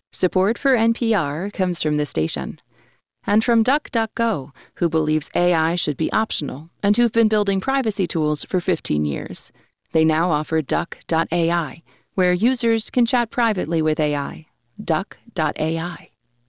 Support for NPR comes from the station. And from DuckDuckGo, who believes AI should be optional and who've been building privacy tools for 15 years. They now offer Duck.ai, where users can chat privately with AI. Duck.ai.